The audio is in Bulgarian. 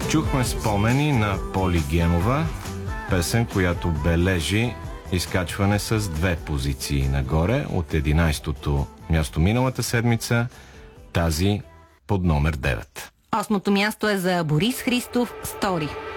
Чухме спомени на Поли Генова, песен, която бележи изкачване с 2 позиции нагоре, от 11-то място миналата седмица, тази под номер 9. 8-то място е за Борис Христов «Стори».